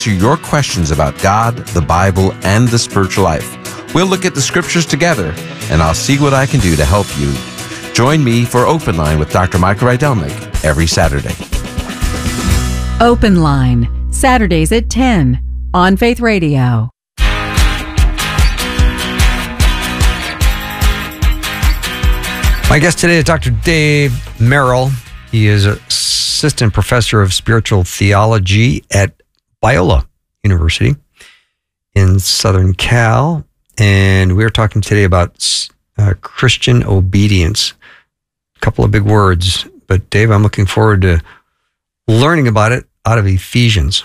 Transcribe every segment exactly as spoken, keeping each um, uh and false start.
To your questions about God, the Bible, and the spiritual life. We'll look at the scriptures together, and I'll see what I can do to help you. Join me for Open Line with Doctor Michael Rydelnik every Saturday. Open Line, Saturdays at ten on Faith Radio. My guest today is Doctor Dave Merrill. He is assistant professor of spiritual theology at Biola University in Southern Cal. And we're talking today about uh, Christian obedience. A couple of big words. But Dave, I'm looking forward to learning about it out of Ephesians.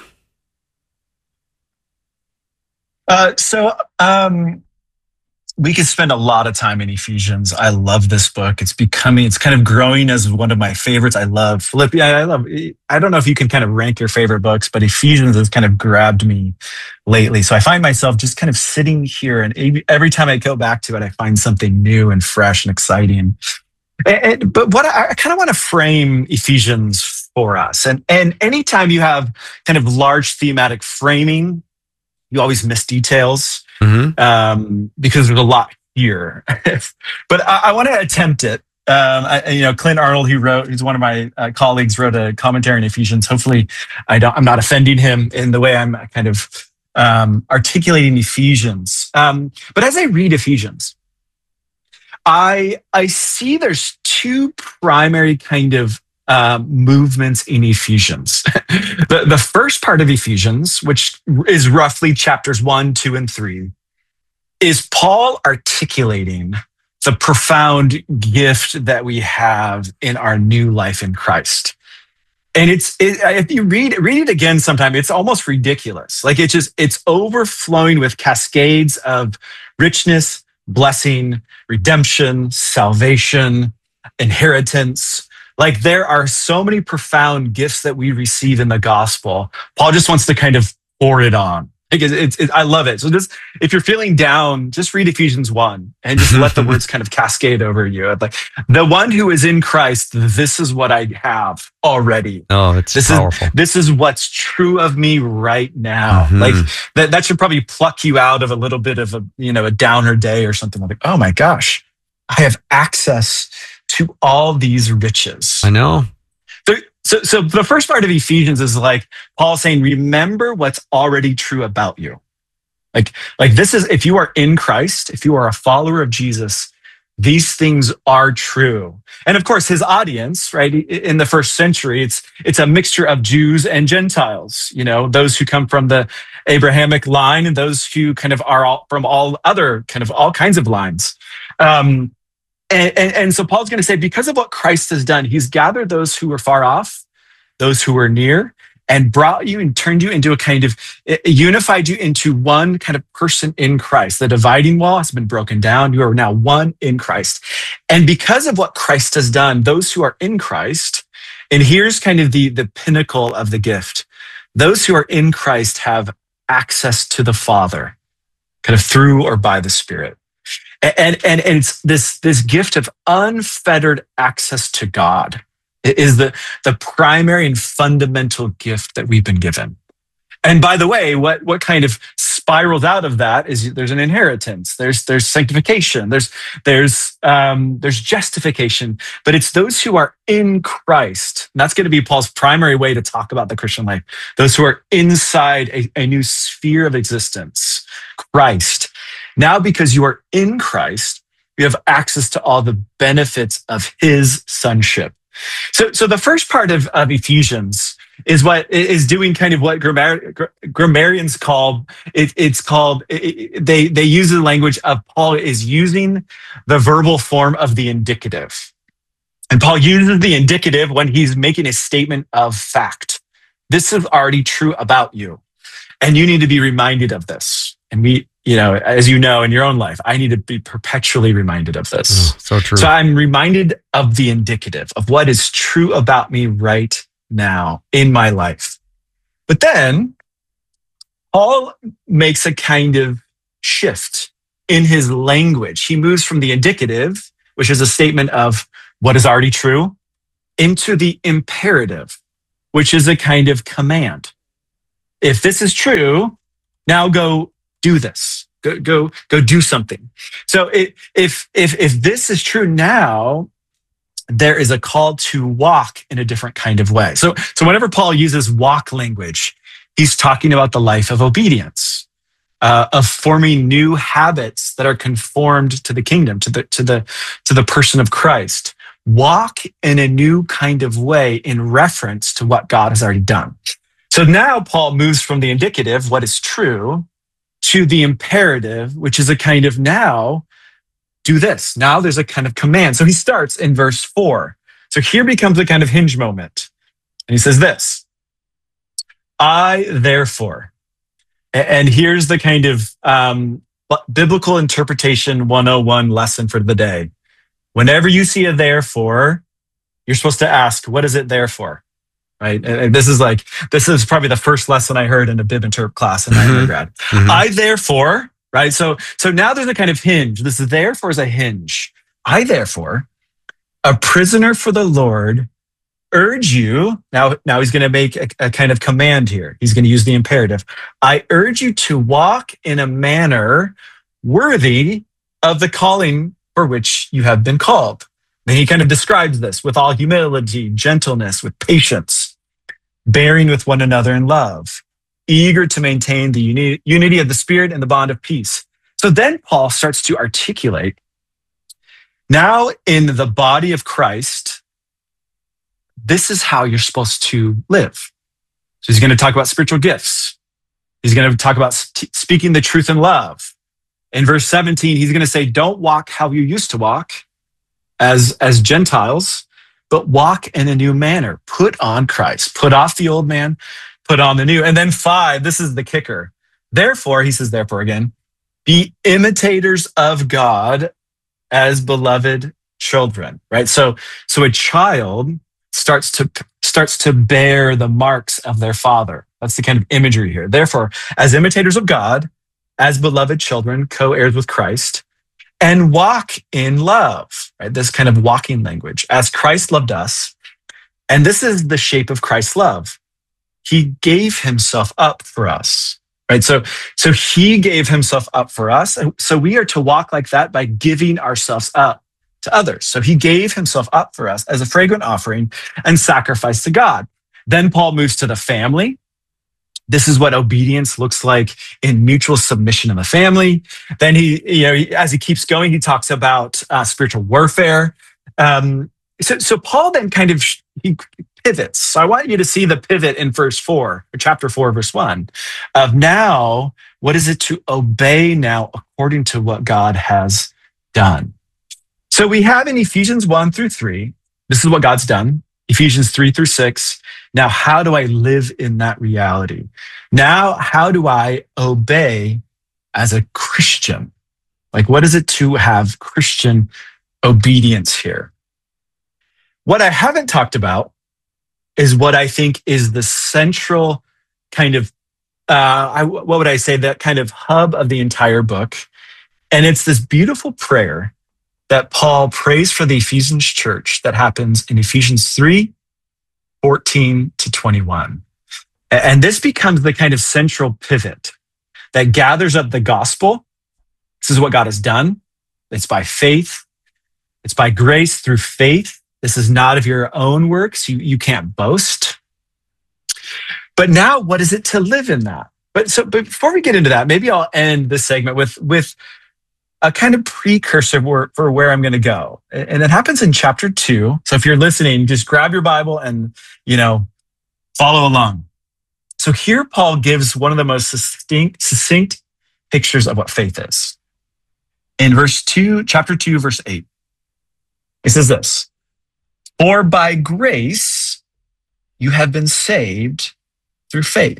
Uh, so um, we could spend a lot of time in Ephesians. I love this book. It's becoming, it's kind of growing as one of my favorites. I love Philippians. I love, I don't know if you can kind of rank your favorite books, but Ephesians has kind of grabbed me lately. So I find myself just kind of sitting here, and every time I go back to it, I find something new and fresh and exciting. And, and, but what I, I kind of want to frame Ephesians for us. And, and anytime you have kind of large thematic framing, you always miss details. Mm-hmm. Um, because there's a lot here, but I, I want to attempt it. Um, I, you know, Clint Arnold, he wrote, he's one of my uh, colleagues, wrote a commentary on Ephesians. Hopefully I don't, I'm not offending him in the way I'm kind of um, articulating Ephesians. Um, but as I read Ephesians, I, I see there's two primary kind of Uh, movements in Ephesians. the, the first part of Ephesians, which is roughly chapters one, two, and three, is Paul articulating the profound gift that we have in our new life in Christ. And it's, it, if you read, read it again sometime, it's almost ridiculous. Like it's just, it's overflowing with cascades of richness, blessing, redemption, salvation, inheritance. Like there are so many profound gifts that we receive in the gospel. Paul just wants to kind of pour it on. Like it's, it's, it, I love it. So just, if you're feeling down, just read Ephesians one and just let the words kind of cascade over you. Like the one who is in Christ, this is what I have already. Oh, it's this powerful. Is, this is what's true of me right now. Mm-hmm. Like that, that should probably pluck you out of a little bit of a, you know, a downer day or something like, oh my gosh, I have access to all these riches. I know. So, so the first part of Ephesians is like Paul saying, remember what's already true about you. Like, like this is, if you are in Christ, if you are a follower of Jesus, these things are true. And of course, his audience, right, in the first century, it's, it's a mixture of Jews and Gentiles, you know, those who come from the Abrahamic line and those who kind of are all, from all other kind of all kinds of lines. Um, And, and, and so Paul's going to say, because of what Christ has done, he's gathered those who were far off, those who were near, and brought you and turned you into a kind of, unified you into one kind of person in Christ. The dividing wall has been broken down. You are now one in Christ. And because of what Christ has done, those who are in Christ, and here's kind of the, the pinnacle of the gift, those who are in Christ have access to the Father, kind of through or by the Spirit. And, and, and it's this, this gift of unfettered access to God is the, the primary and fundamental gift that we've been given. And by the way, what, what kind of spirals out of that is there's an inheritance, there's, there's sanctification, there's, there's, um, there's justification, but it's those who are in Christ. And that's going to be Paul's primary way to talk about the Christian life. Those who are inside a, a new sphere of existence, Christ. Now, because you are in Christ, you have access to all the benefits of his sonship. So, so the first part of, of Ephesians is what is doing kind of what grammar, grammarians call it. It's called, it, they, they use the language of Paul is using the verbal form of the indicative. And Paul uses the indicative when he's making a statement of fact. This is already true about you. And you need to be reminded of this. And we, you know, as you know, in your own life, I need to be perpetually reminded of this. Oh, so true. So I'm reminded of the indicative of what is true about me right now in my life. But then Paul makes a kind of shift in his language. He moves from the indicative, which is a statement of what is already true, into the imperative, which is a kind of command. if this is true, now go do this. Go, go, go do something. So it, if, if, if this is true now, there is a call to walk in a different kind of way. So, so whenever Paul uses walk language, he's talking about the life of obedience, uh, of forming new habits that are conformed to the kingdom, to the, to the, to the person of Christ. Walk in a new kind of way in reference to what God has already done. So now Paul moves from the indicative, what is true, to the imperative, which is a kind of now, do this. Now there's a kind of command. So he starts in verse four. So here becomes a kind of hinge moment. And he says this, I therefore, and here's the kind of um, biblical interpretation one oh one lesson for the day. Whenever you see a therefore, you're supposed to ask, what is it there for? Right? And this is like, this is probably the first lesson I heard in a Bib Interp class in my Mm-hmm. undergrad. Mm-hmm. I therefore, right? So, so now there's a kind of hinge. This is therefore is a hinge. I therefore, a prisoner for the Lord, urge you. Now, now he's going to make a, a kind of command here. He's going to use the imperative. I urge you to walk in a manner worthy of the calling for which you have been called. And he kind of describes this with all humility, gentleness, with patience, bearing with one another in love, eager to maintain the uni- unity of the Spirit and the bond of peace. So then Paul starts to articulate, now in the body of Christ, this is how you're supposed to live. So he's going to talk about spiritual gifts. He's going to talk about st- speaking the truth in love. In verse seventeen, he's going to say, don't walk how you used to walk as, as Gentiles, but walk in a new manner. Put on Christ. Put off the old man, put on the new. And then five, this is the kicker. Therefore, he says, therefore again, be imitators of God as beloved children, right? So, so a child starts to, starts to bear the marks of their father. That's the kind of imagery here. Therefore, as imitators of God, as beloved children, co-heirs with Christ, and walk in love, right? This kind of walking language, as Christ loved us. And this is the shape of Christ's love. He gave himself up for us, right? So, so he gave himself up for us. And so we are to walk like that by giving ourselves up to others. So he gave himself up for us as a fragrant offering and sacrifice to God. Then Paul moves to the family. This is what obedience looks like in mutual submission of a family. Then he, you know, as he keeps going, he talks about uh, spiritual warfare. Um, so, so Paul then kind of he pivots. So I want you to see the pivot in verse four, or chapter four, verse one, of now, what is it to obey now according to what God has done? So we have in Ephesians one through three, this is what God's done. Ephesians three through six. Now, how do I live in that reality? Now, how do I obey as a Christian? Like, what is it to have Christian obedience here? What I haven't talked about is what I think is the central kind of, uh, I, what would I say, that kind of hub of the entire book. And it's this beautiful prayer that Paul prays for the Ephesians church that happens in Ephesians three, fourteen to twenty-one. And this becomes the kind of central pivot that gathers up the gospel. This is what God has done. It's by faith. It's by grace through faith. This is not of your own works. You, you can't boast. But now, what is it to live in that? But so but before we get into that, maybe I'll end this segment with, with a kind of precursor for, for where I'm going to go. And it happens in chapter two. So if you're listening, just grab your Bible and, you know, follow along. So here Paul gives one of the most succinct, succinct pictures of what faith is. In verse two, chapter two, verse eight, it says this, for by grace you have been saved through faith.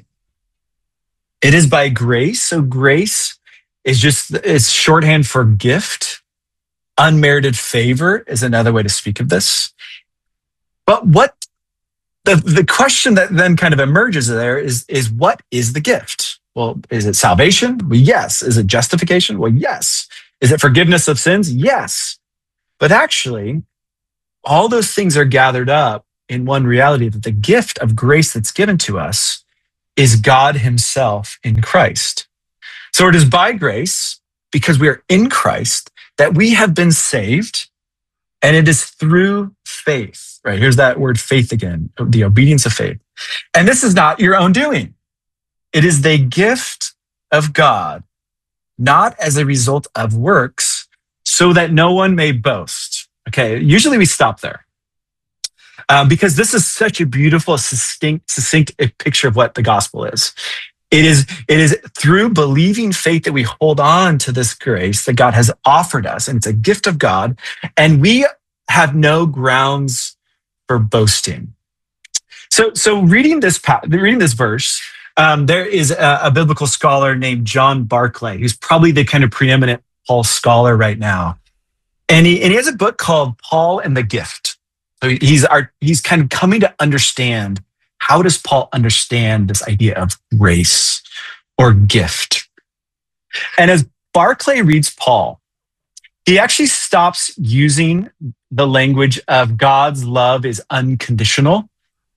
It is by grace. So grace is just, it's shorthand for gift. Unmerited favor is another way to speak of this. But what the, the question that then kind of emerges there is, is what is the gift? Well, is it salvation? Well, yes. Is it justification? Well, yes. Is it forgiveness of sins? Yes. But actually, all those things are gathered up in one reality, that the gift of grace that's given to us is God himself in Christ. So it is by grace, because we are in Christ, that we have been saved, and it is through faith, right? Here's that word faith again, the obedience of faith. And this is not your own doing. It is the gift of God, not as a result of works, so that no one may boast. Okay, usually we stop there. Uh, because this is such a beautiful, succinct, succinct picture of what the gospel is. It is, it is through believing faith that we hold on to this grace that God has offered us, and it's a gift of God, and we have no grounds for boasting. So, so reading this, reading this verse, um, there is a, a biblical scholar named John Barclay, who's probably the kind of preeminent Paul scholar right now, and he and he has a book called Paul and the Gift. So he's our, he's kind of coming to understand, how does Paul understand this idea of grace or gift? And as Barclay reads Paul, he actually stops using the language of God's love is unconditional.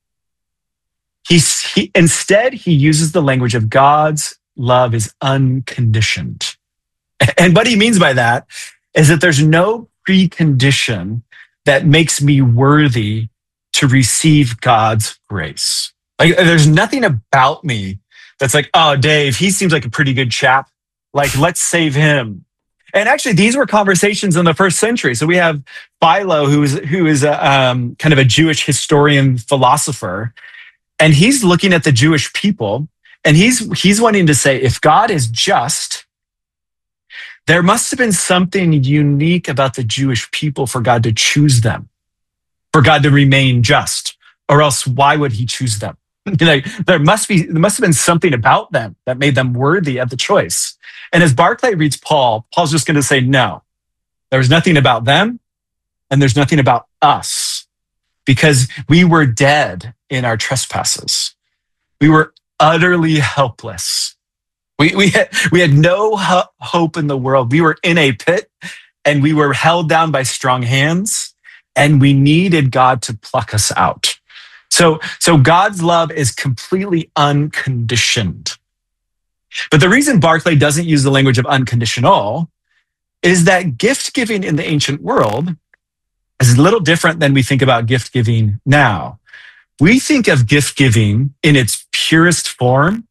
He's, he, instead, he uses the language of God's love is unconditioned. And what he means by that is that there's no precondition that makes me worthy to receive God's grace. Like, there's nothing about me that's like, oh, Dave, he seems like a pretty good chap. Like, let's save him. And actually, these were conversations in the first century. So we have Philo, who is who is a, um, kind of a Jewish historian philosopher, and he's looking at the Jewish people, and he's he's wanting to say, if God is just, there must have been something unique about the Jewish people for God to choose them, for God to remain just, or else why would he choose them? Like, there must be, there must have been something about them that made them worthy of the choice. And as Barclay reads Paul, Paul's just going to say, no, there's nothing about them, and there's nothing about us, because we were dead in our trespasses. We were utterly helpless. We, we, had, we had no ho- hope in the world. We were in a pit, and we were held down by strong hands, and we needed God to pluck us out. So, so God's love is completely unconditioned. But the reason Barclay doesn't use the language of unconditional is that gift giving in the ancient world is a little different than we think about gift giving now. We think of gift giving in its purest form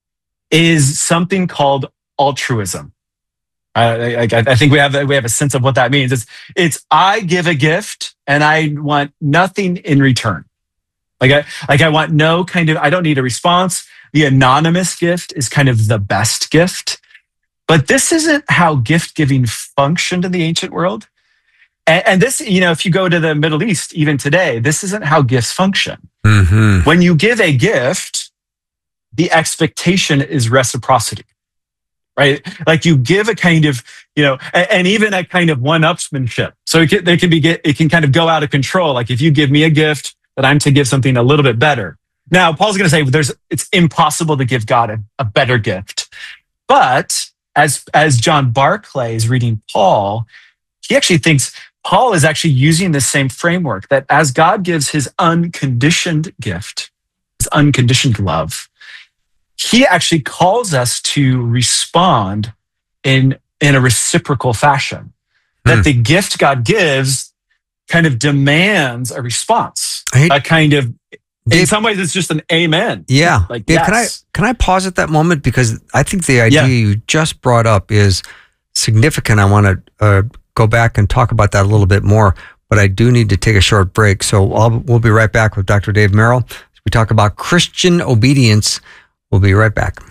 is something called altruism. I, I, I think we have we have a sense of what that means. It's, it's I give a gift and I want nothing in return. Like I, like I want no kind of, I don't need a response. The anonymous gift is kind of the best gift. But this isn't how gift giving functioned in the ancient world. And, and this, you know, if you go to the Middle East, even today, this isn't how gifts function. Mm-hmm. When you give a gift, the expectation is reciprocity, right? Like you give a kind of, you know, and, and even a kind of one-upsmanship. So it can, they can be, get, it can kind of go out of control. Like if you give me a gift, that I'm to give something a little bit better. Now, Paul's going to say there's it's impossible to give God a, a better gift. But as, as John Barclay is reading Paul, he actually thinks Paul is actually using the same framework, that as God gives his unconditioned gift, his unconditioned love, he actually calls us to respond in, in a reciprocal fashion. Hmm. That the gift God gives kind of demands a response, hate, a kind of, Dave, in some ways it's just an amen. Yeah. Like, Dave, yes. can I, can I pause at that moment? Because I think the idea yeah. you just brought up is significant. I want to uh, go back and talk about that a little bit more, but I do need to take a short break. So I'll, we'll be right back with Doctor Dave Merrill. We talk about Christian obedience. We'll be right back.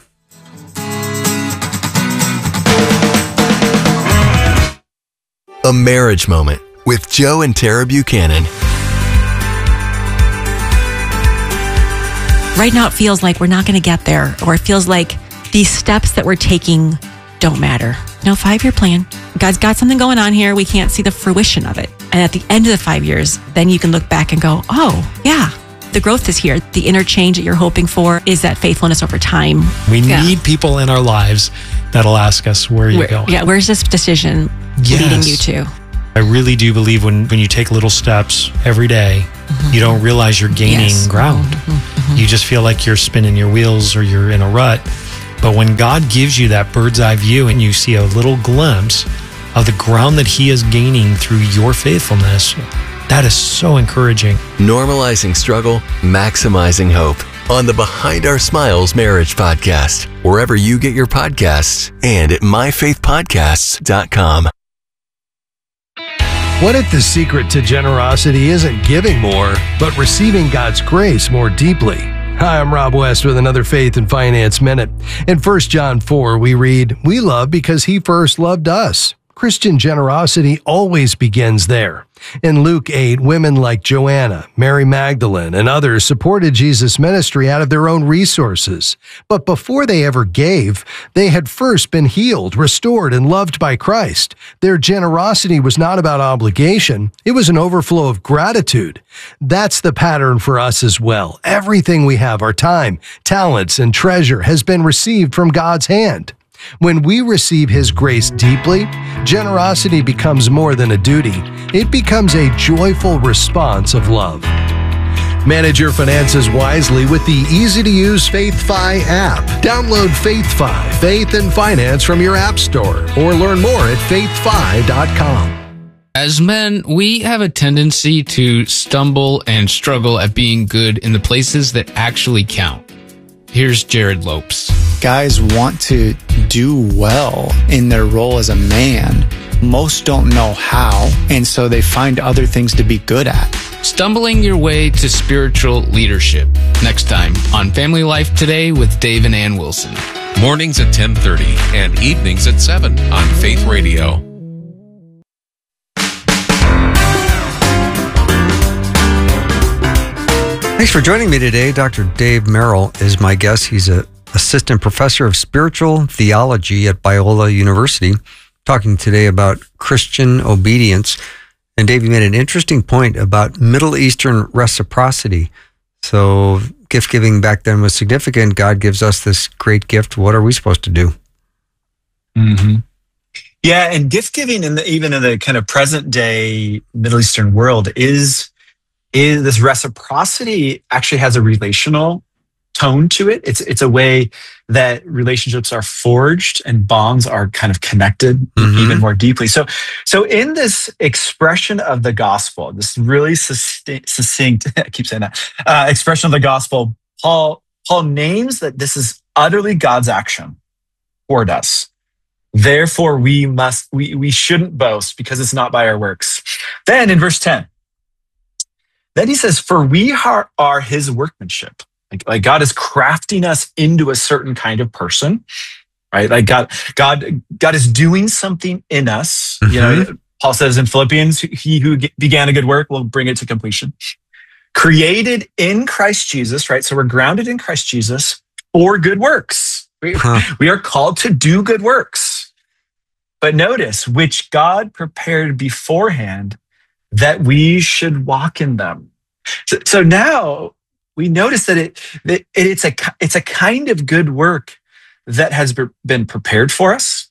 A marriage moment with Joe and Tara Buchanan. Right now it feels like we're not going to get there, or it feels like these steps that we're taking don't matter. No, five-year plan. God's got something going on here. We can't see the fruition of it. And at the end of the five years, then you can look back and go, oh, yeah, the growth is here. The interchange that you're hoping for is that faithfulness over time. We yeah. need people in our lives that'll ask us, where are you where, going? Yeah, where's this decision yes. leading you to? I really do believe when, when you take little steps every day, mm-hmm. you don't realize you're gaining yes. ground. Mm-hmm. Mm-hmm. You just feel like you're spinning your wheels or you're in a rut. But when God gives you that bird's eye view and you see a little glimpse of the ground that he is gaining through your faithfulness, that is so encouraging. Normalizing struggle, maximizing hope. On the Behind Our Smiles Marriage Podcast, wherever you get your podcasts, and at my faith podcasts dot com. What if the secret to generosity isn't giving more, but receiving God's grace more deeply? Hi, I'm Rob West with another Faith and Finance Minute. In First John four, we read, "We love because he first loved us." Christian generosity always begins there. In Luke eight, women like Joanna, Mary Magdalene, and others supported Jesus' ministry out of their own resources. But before they ever gave, they had first been healed, restored, and loved by Christ. Their generosity was not about obligation. It was an overflow of gratitude. That's the pattern for us as well. Everything we have, our time, talents, and treasure, has been received from God's hand. When we receive His grace deeply, generosity becomes more than a duty. It becomes a joyful response of love. Manage your finances wisely with the easy-to-use FaithFi app. Download FaithFi, Faith and Finance from your app store, or learn more at faith fi dot com. As men, we have a tendency to stumble and struggle at being good in the places that actually count. Here's Jared Lopes. Guys want to do well in their role as a man. Most don't know how, and so they find other things to be good at. Stumbling your way to spiritual leadership. Next time on Family Life Today with Dave and Ann Wilson. Mornings at ten thirty and evenings at seven on Faith Radio. Thanks for joining me today. Doctor Dave Merrill is my guest. He's an assistant professor of spiritual theology at Biola University, talking today about Christian obedience. And Dave, you made an interesting point about Middle Eastern reciprocity. So gift giving back then was significant. God gives us this great gift. What are we supposed to do? Mm-hmm. Yeah, and gift giving, in the, even in the kind of present day Middle Eastern world, is is this reciprocity actually has a relational tone to it. It's it's a way that relationships are forged and bonds are kind of connected mm-hmm. even more deeply. So, so in this expression of the gospel, this really succinct, succinct I keep saying that, uh, expression of the gospel, Paul Paul names that this is utterly God's action toward us. Therefore, we must we we shouldn't boast because it's not by our works. Then in verse ten. Then he says, for we are, are his workmanship. Like, like God is crafting us into a certain kind of person, right? Like God, God, God is doing something in us. Mm-hmm. You know, Paul says in Philippians, he who began a good work will bring it to completion. Created in Christ Jesus, right? So we're grounded in Christ Jesus for good works. We, huh. we are called to do good works. But notice, which God prepared beforehand that we should walk in them. So, so now we notice that it, that it's a it's a kind of good work that has been prepared for us,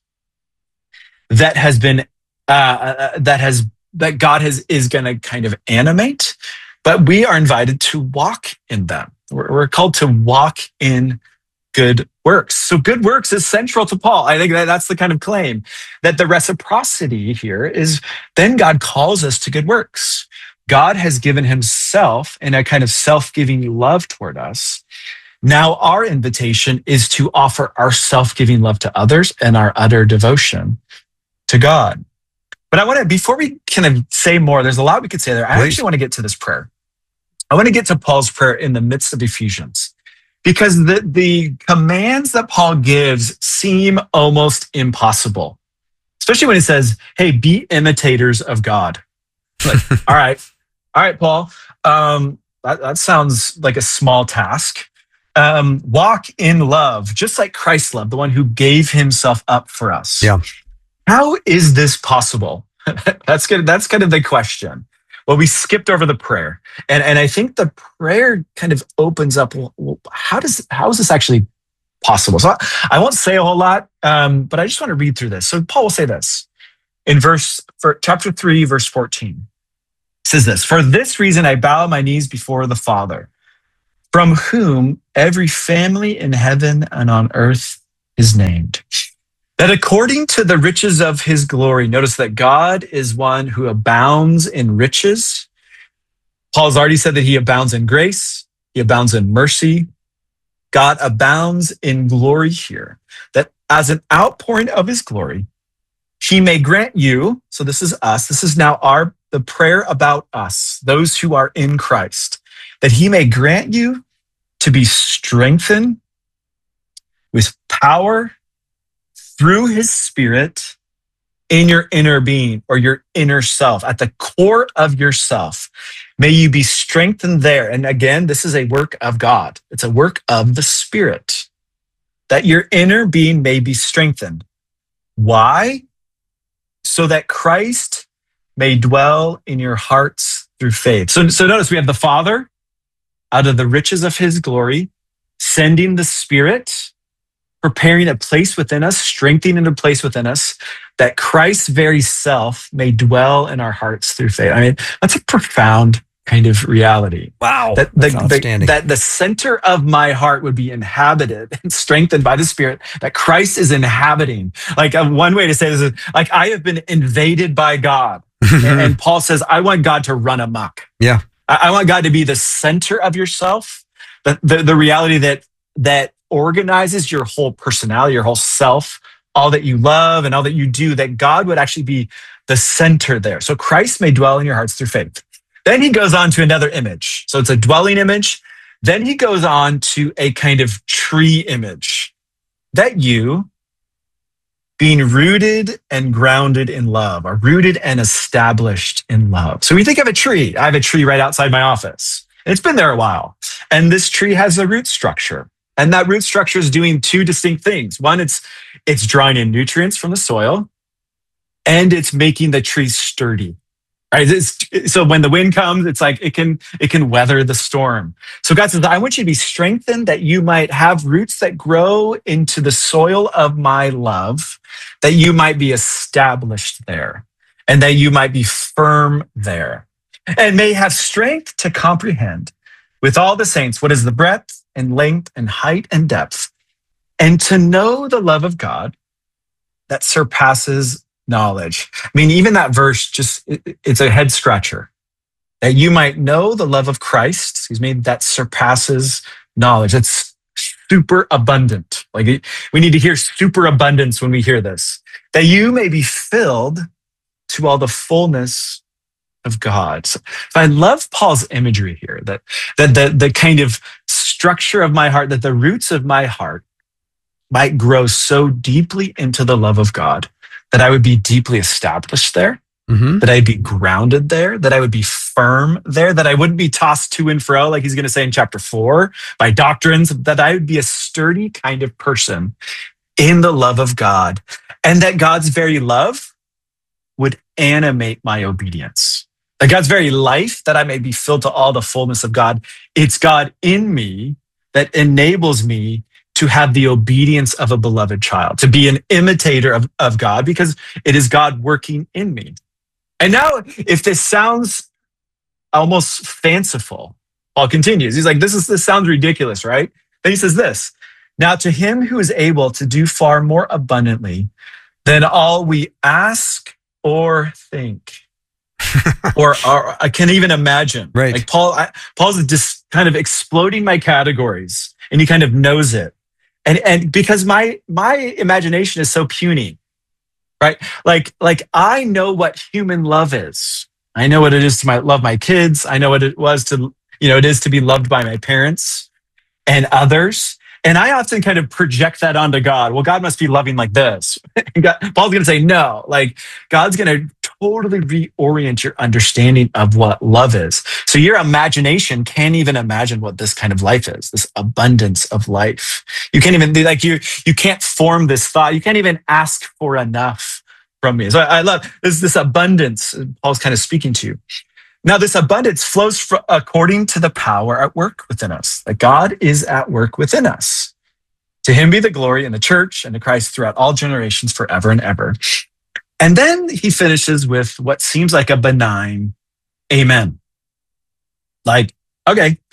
that has been uh, that has that God has is going to kind of animate, but we are invited to walk in them. We're, we're called to walk in good works. So good works is central to Paul. I think that that's the kind of claim that the reciprocity here is then God calls us to good works. God has given himself in a kind of self-giving love toward us. Now our invitation is to offer our self-giving love to others and our utter devotion to God. But I want to, before we kind of say more, there's a lot we could say there. I Please. actually want to get to this prayer. I want to get to Paul's prayer in the midst of Ephesians. Because the, the commands that Paul gives seem almost impossible, especially when he says, hey, be imitators of God. Like, all right, all right, Paul, um, that, that sounds like a small task. Um, walk in love, just like Christ loved, the one who gave himself up for us. Yeah. How is this possible? that's good. That's kind of the question. Well, we skipped over the prayer. And, and I think the prayer kind of opens up, well, how does how is this actually possible? So I, I won't say a whole lot, um, but I just want to read through this. So Paul will say this in verse for chapter three, verse fourteen. It says this, for this reason I bow my knees before the Father, from whom every family in heaven and on earth is named. That according to the riches of his glory, notice that God is one who abounds in riches. Paul's already said that he abounds in grace, he abounds in mercy. God abounds in glory here, that as an outpouring of his glory, he may grant you, so this is us, this is now our the prayer about us, those who are in Christ, that he may grant you to be strengthened with power through his Spirit in your inner being or your inner self, at the core of yourself. May you be strengthened there. And again, this is a work of God. It's a work of the Spirit, that your inner being may be strengthened. Why? So that Christ may dwell in your hearts through faith. So, so notice we have the Father, out of the riches of his glory, sending the Spirit, preparing a place within us, strengthening a place within us, that Christ's very self may dwell in our hearts through faith. I mean, that's a profound kind of reality. Wow. That that's the, outstanding. the, that the center of my heart would be inhabited and strengthened by the Spirit, that Christ is inhabiting. Like uh, one way to say this is, like, I have been invaded by God. and, and Paul says, I want God to run amok. Yeah. I, I want God to be the center of yourself. The, the, the reality that, that organizes your whole personality, your whole self, all that you love and all that you do, that God would actually be the center there. So Christ may dwell in your hearts through faith. Then he goes on to another image. So it's a dwelling image. Then he goes on to a kind of tree image, that you, being rooted and grounded in love, are rooted and established in love. So we think of a tree. I have a tree right outside my office. It's been there a while. And this tree has a root structure. And that root structure is doing two distinct things. One, it's it's drawing in nutrients from the soil, and it's making the tree sturdy. Right? It's, so when the wind comes, it's like it can it can weather the storm. So God says, I want you to be strengthened, that you might have roots that grow into the soil of my love, that you might be established there, and that you might be firm there, and may have strength to comprehend with all the saints what is the breadth and length and height and depth, and to know the love of God that surpasses knowledge. I mean, even that verse, just it, it's a head scratcher. That you might know the love of Christ, excuse me, that surpasses knowledge. It's super abundant. Like it, we need to hear super abundance when we hear this. That you may be filled to all the fullness of God. So, so I love Paul's imagery here, that, that the, the kind of structure of my heart, that the roots of my heart might grow so deeply into the love of God, that I would be deeply established there, mm-hmm. that I'd be grounded there, that I would be firm there, that I wouldn't be tossed to and fro, like he's going to say in chapter four, by doctrines, that I would be a sturdy kind of person in the love of God, and that God's very love would animate my obedience. That God's very life, that I may be filled to all the fullness of God. It's God in me that enables me to have the obedience of a beloved child, to be an imitator of, of God, because it is God working in me. And now, if this sounds almost fanciful, Paul continues. He's like, this is this sounds ridiculous, right? Then he says this, now to him who is able to do far more abundantly than all we ask or think, or, or I can't even imagine. Right. Like Paul, I, Paul's just kind of exploding my categories, and he kind of knows it. And and because my my imagination is so puny, right? Like like I know what human love is. I know what it is to my, love my kids. I know what it was to, you know, it is to be loved by my parents and others. And I often kind of project that onto God. Well, God must be loving like this. God, Paul's going to say, no, like God's going to totally reorient your understanding of what love is. So your imagination can't even imagine what this kind of life is, this abundance of life. You can't even, like you, you can't form this thought. You can't even ask for enough from me. So I, I love this, this abundance Paul's kind of speaking to. Now, this abundance flows from, according to the power at work within us. That God is at work within us. To him be the glory in the church and to Christ throughout all generations forever and ever. And then he finishes with what seems like a benign amen. Like, okay,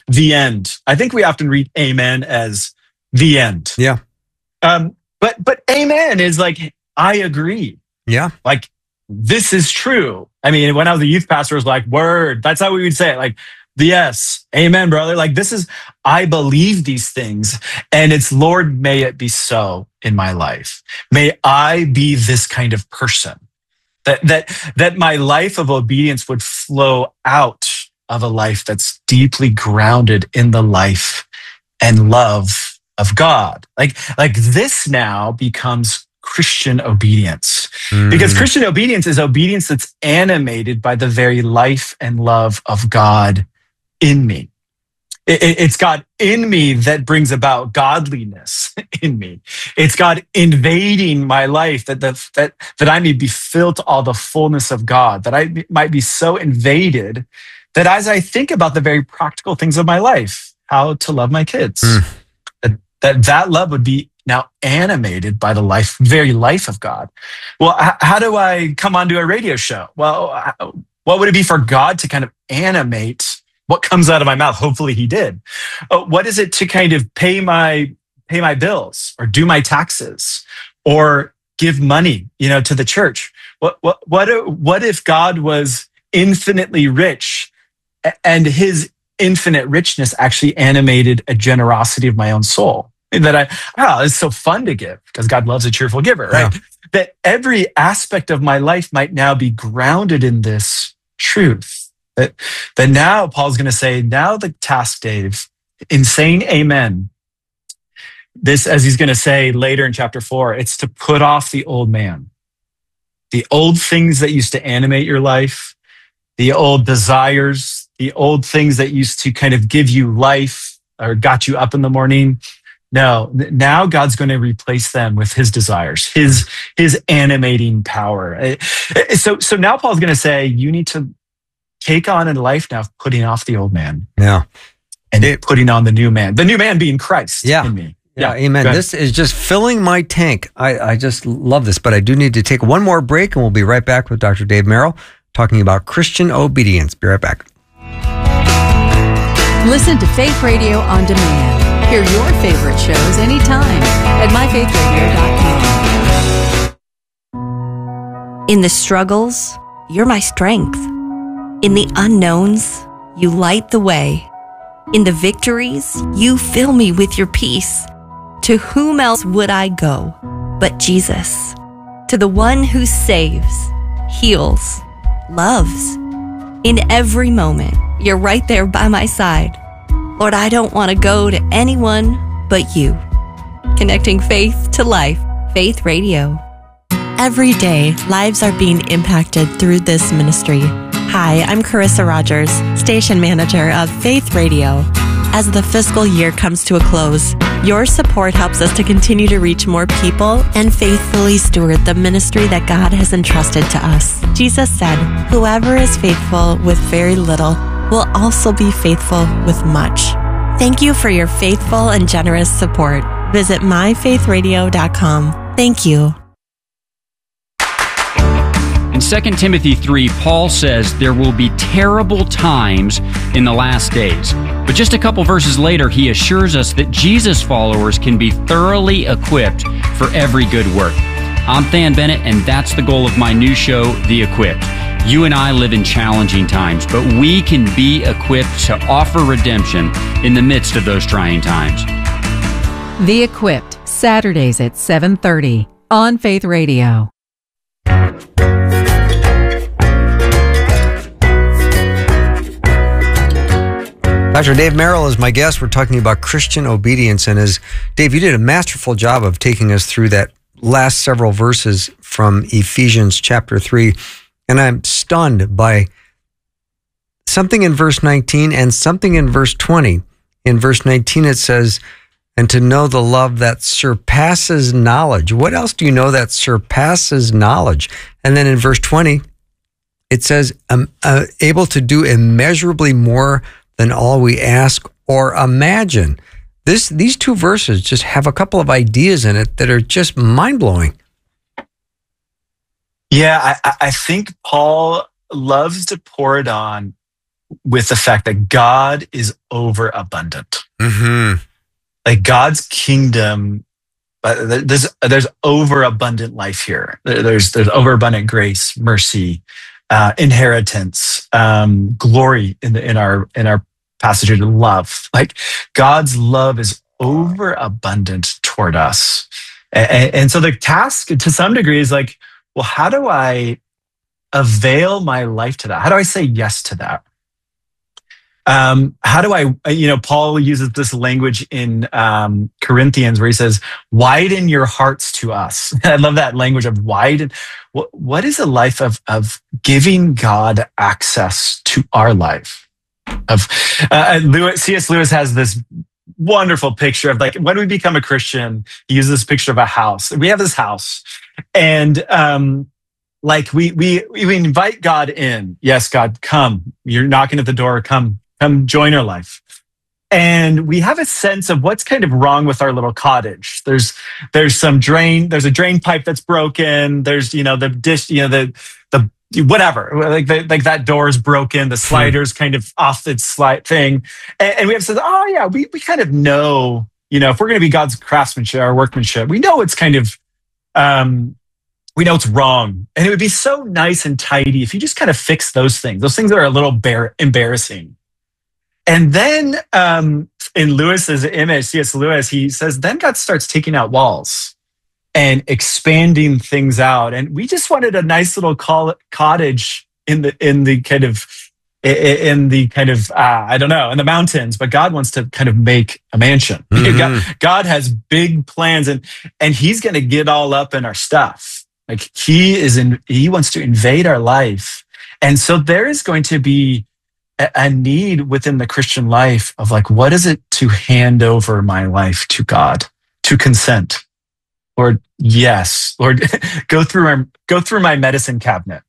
the end. I think we often read amen as the end. Yeah. Um, but but amen is like, I agree. Yeah. Like, this is true. I mean, when I was a youth pastor, it was like, word. That's how we would say it. Like, yes, amen, brother. Like, this is, I believe these things. And it's, Lord, may it be so in my life. May I be this kind of person. That that that my life of obedience would flow out of a life that's deeply grounded in the life and love of God. Like, like this now becomes Christian obedience. Mm. Because Christian obedience is obedience that's animated by the very life and love of God in me. It, it, it's God in me that brings about godliness in me. It's God invading my life that, the, that, that I may be filled to all the fullness of God, that I might be so invaded that as I think about the very practical things of my life, how to love my kids, mm. that, that that love would be now animated by the life, very life of God. Well, h- how do I come onto a radio show? Well, what would it be for God to kind of animate what comes out of my mouth? Hopefully he did. Uh, what is it to kind of pay my pay my bills or do my taxes or give money, you know, to the church? What what what what if God was infinitely rich and his infinite richness actually animated a generosity of my own soul? That I, wow, it's so fun to give because God loves a cheerful giver, right? Yeah. That every aspect of my life might now be grounded in this truth. That, that now Paul's going to say, now the task, Dave, in saying amen, this, as he's going to say later in chapter four, it's to put off the old man, the old things that used to animate your life, the old desires, the old things that used to kind of give you life or got you up in the morning. No, now God's going to replace them with his desires, his, his animating power. So, so now Paul's going to say, you need to take on in life now, putting off the old man. Yeah. And it, putting on the new man, the new man being Christ yeah. in me. Yeah. yeah amen. This is just filling my tank. I, I just love this, but I do need to take one more break and we'll be right back with Doctor Dave Merrill talking about Christian obedience. Be right back. Listen to Faith Radio on demand. Hear your favorite shows anytime at my faith radio dot com. In the struggles, you're my strength. In the unknowns, you light the way. In the victories, you fill me with your peace. To whom else would I go but Jesus? To the one who saves, heals, loves. In every moment, you're right there by my side. Lord, I don't want to go to anyone but you. Connecting faith to life. Faith Radio. Every day, lives are being impacted through this ministry. Hi, I'm Carissa Rogers, station manager of Faith Radio. As the fiscal year comes to a close, your support helps us to continue to reach more people and faithfully steward the ministry that God has entrusted to us. Jesus said, "Whoever is faithful with very little will also be faithful with much." Thank you for your faithful and generous support. Visit my faith radio dot com. Thank you. In Second Timothy three, Paul says there will be terrible times in the last days. But just a couple verses later, he assures us that Jesus followers can be thoroughly equipped for every good work. I'm Than Bennett, and that's the goal of my new show, The Equipped. You and I live in challenging times, but we can be equipped to offer redemption in the midst of those trying times. The Equipped, Saturdays at seven thirty on Faith Radio. Doctor Dave Merrill is my guest. We're talking about Christian obedience. And as Dave, you did a masterful job of taking us through that last several verses from Ephesians chapter three. And I'm stunned by something in verse nineteen and something in verse twenty. In verse nineteen, it says, "And to know the love that surpasses knowledge." What else do you know that surpasses knowledge? And then in verse twenty, it says, um, uh, able to do immeasurably more than all we ask or imagine. This, these two verses just have a couple of ideas in it that are just mind-blowing. Yeah, I, I think Paul loves to pour it on with the fact that God is overabundant. Mm-hmm. Like God's kingdom, uh, there's there's overabundant life here. There's there's overabundant grace, mercy, uh, inheritance, um, glory in the in our in our passage of love. Like God's love is overabundant toward us, and, and so the task to some degree is like, well, how do I avail my life to that? How do I say yes to that? Um, how do I, you know, Paul uses this language in um, Corinthians where he says, widen your hearts to us. I love that language of widen. What, what is a life of, of giving God access to our life? Of uh, Lewis, C S Lewis has this wonderful picture of like, when we become a Christian, he uses this picture of a house. We have this house and, um, like we, we, we invite God in. Yes, God, come. You're knocking at the door. Come. Come join our life. And we have a sense of what's kind of wrong with our little cottage. There's there's some drain, there's a drain pipe that's broken. There's, you know, the dish, you know, the the whatever. Like the, like that door is broken, the slider's kind of off its slide thing. And, and we have said, oh yeah, we we kind of know, you know, if we're gonna be God's craftsmanship, our workmanship, we know it's kind of um we know it's wrong. And it would be so nice and tidy if you just kind of fix those things, those things that are a little bar- embarrassing. And then um, in Lewis's image, C S Lewis, he says, then God starts taking out walls and expanding things out. And we just wanted a nice little cottage in the in the kind of in the kind of uh, I don't know, in the mountains. But God wants to kind of make a mansion. Mm-hmm. God, God has big plans, and and He's going to get all up in our stuff. Like He is in, He wants to invade our life, and so there is going to be a need within the Christian life of like, what is it to hand over my life to God, to consent? Lord, yes, Lord, go through my, go through my medicine cabinet.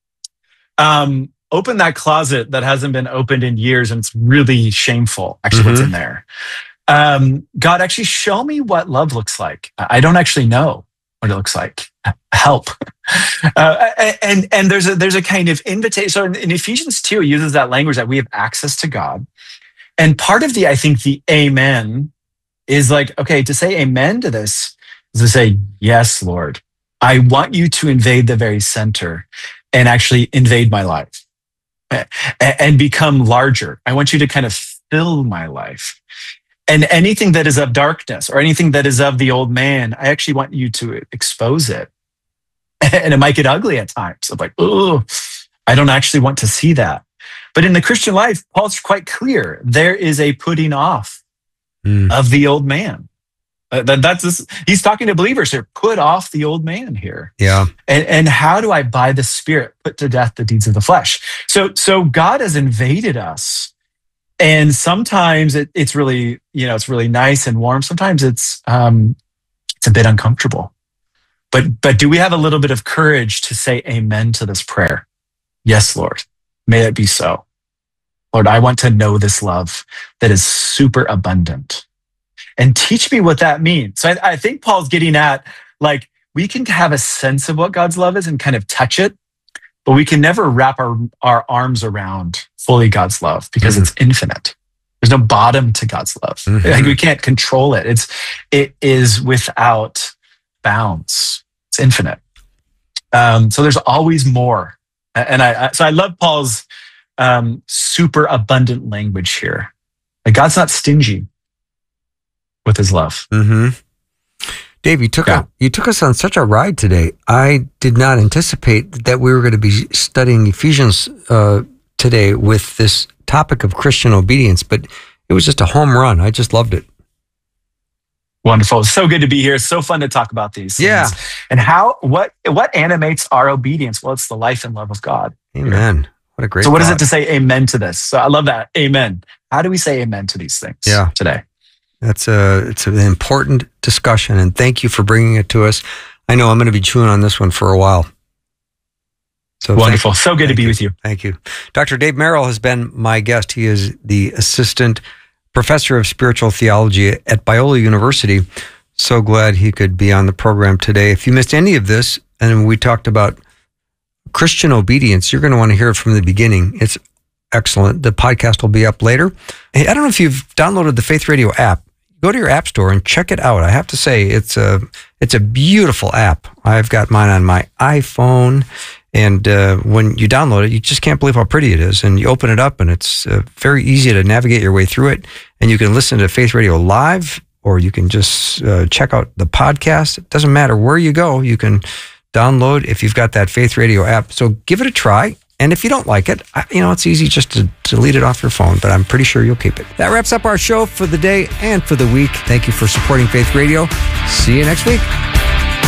Um, open that closet that hasn't been opened in years and it's really shameful, actually, mm-hmm. what's in there. Um, God, actually show me what love looks like. I don't actually know what it looks like. Help. Uh, and and there's a there's a kind of invitation. So in, in Ephesians two, it uses that language that we have access to God. And part of the, I think, the amen is like, okay, to say amen to this is to say, yes, Lord, I want you to invade the very center and actually invade my life and, and become larger. I want you to kind of fill my life. And anything that is of darkness or anything that is of the old man, I actually want you to expose it. And it might get ugly at times. I'm like, oh, I don't actually want to see that. But in the Christian life, Paul's quite clear. There is a putting off mm. of the old man. Uh, that, that's this, he's talking to believers here. Put off the old man here. Yeah. And, and how do I, by the Spirit, put to death the deeds of the flesh? So, so God has invaded us. And sometimes it, it's really, you know, it's really nice and warm. Sometimes it's um, it's a bit uncomfortable. But but do we have a little bit of courage to say amen to this prayer? Yes, Lord, may it be so. Lord, I want to know this love that is super abundant. And teach me what that means. So I, I think Paul's getting at, like, we can have a sense of what God's love is and kind of touch it, but we can never wrap our, our arms around fully God's love because mm-hmm. it's infinite. There's no bottom to God's love. Mm-hmm. Like, we can't control it. It's, it is without bounds. It's infinite. Um, so there's always more. And I, I so I love Paul's um, super abundant language here. Like, God's not stingy with his love. Mm-hmm. Dave, you took yeah. a, you took us on such a ride today. I did not anticipate that we were going to be studying Ephesians uh, today with this topic of Christian obedience, but it was just a home run. I just loved it. Wonderful. It's so good to be here. It's so fun to talk about these things. Yeah. And how, what, what animates our obedience? Well, it's the life and love of God. Amen. What a great So what thought. is it to say amen to this? So I love that. Amen. How do we say amen to these things yeah. today? That's a, it's an important discussion, and thank you for bringing it to us. I know I'm going to be chewing on this one for a while. So wonderful. So good to be with you. Thank you. Doctor Dave Merrill has been my guest. He is the assistant professor of spiritual theology at Biola University. So glad he could be on the program today. If you missed any of this, and we talked about Christian obedience, you're going to want to hear it from the beginning. It's excellent. The podcast will be up later. Hey, I don't know if you've downloaded the Faith Radio app. Go to your app store and check it out. I have to say, it's a it's a beautiful app. I've got mine on my iPhone, and uh, when you download it, you just can't believe how pretty it is. And you open it up, and it's uh, very easy to navigate your way through it. And you can listen to Faith Radio live, or you can just uh, check out the podcast. It doesn't matter where you go. You can download if you've got that Faith Radio app. So give it a try. And if you don't like it, you know, it's easy just to delete it off your phone, but I'm pretty sure you'll keep it. That wraps up our show for the day and for the week. Thank you for supporting Faith Radio. See you next week.